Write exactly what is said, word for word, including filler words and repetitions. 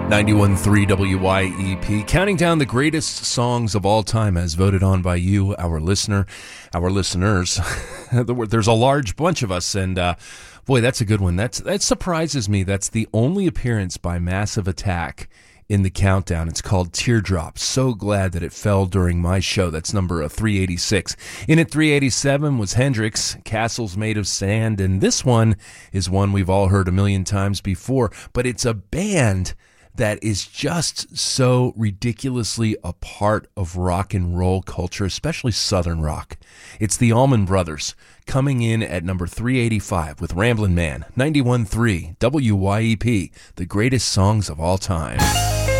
ninety-one point three W Y E P, counting down the greatest songs of all time as voted on by you, our listener, our listeners. There's a large bunch of us, and uh, boy, that's a good one. That's That surprises me. That's the only appearance by Massive Attack in the countdown. It's called Teardrop. So glad that it fell during my show. That's number three eighty-six. In at three eighty-seven was Hendrix, Castles Made of Sand, and this one is one we've all heard a million times before, but it's a band that is just so ridiculously a part of rock and roll culture, especially Southern rock. It's the Allman Brothers, coming in at number three eighty-five with Ramblin' Man, ninety-one point three W Y E P, the greatest songs of all time.